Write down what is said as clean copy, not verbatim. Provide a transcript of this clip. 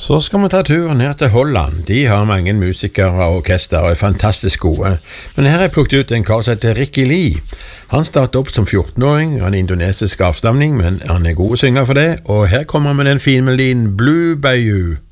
Så skal vi ta turen ned til Holland. De har mange musikere og orkester og er fantastisk gode. Men her har jeg plukket ut en kar som heter Ricky Lee. Han startet opp som 14-åring, han er indonesisk avstamning, men han er god å synge for det. Og her kommer han med den fine melodien Blue Bayou.